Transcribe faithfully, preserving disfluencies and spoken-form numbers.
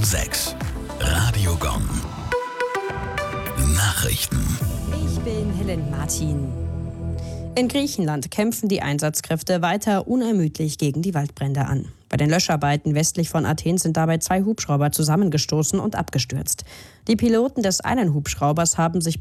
sechs. Radio Gong. Nachrichten. Ich bin Helen Martin. In Griechenland kämpfen die Einsatzkräfte weiter unermüdlich gegen die Waldbrände an. Bei den Löscharbeiten westlich von Athen sind dabei zwei Hubschrauber zusammengestoßen und abgestürzt. Die Piloten des einen Hubschraubers haben sich